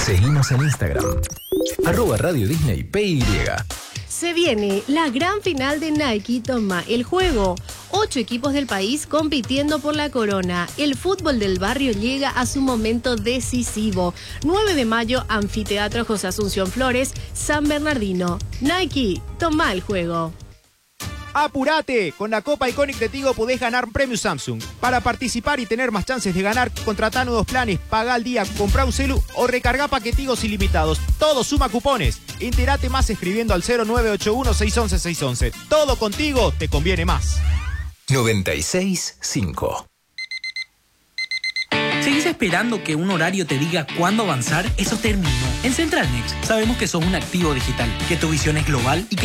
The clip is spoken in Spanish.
Seguimos en Instagram. @Radio Disney PY. Se viene la gran final de Nike Toma el Juego. 8 equipos del país compitiendo por la corona. El fútbol del barrio llega a su momento decisivo. 9 de mayo, Anfiteatro José Asunción Flores, San Bernardino. Nike Toma el Juego. ¡Apurate! Con la Copa Iconic de Tigo podés ganar un premio Samsung. Para participar y tener más chances de ganar, contratá nuevos planes, pagá al día, comprá un celu o recargá paquetigos ilimitados. Todo suma cupones. Entérate más escribiendo al 0981-611-611. Todo contigo te conviene más. 96.5. ¿Seguís esperando que un horario te diga cuándo avanzar? Eso terminó. En Central Next sabemos que sos un activo digital, que tu visión es global y que